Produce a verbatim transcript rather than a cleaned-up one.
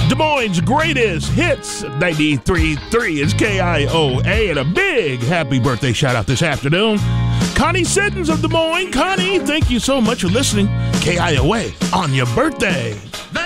Des Moines' greatest hits, ninety-three point three is K I O A, and a big happy birthday shout out this afternoon. Connie Siddons of Des Moines. Connie, thank you so much for listening. K I O A on your birthday.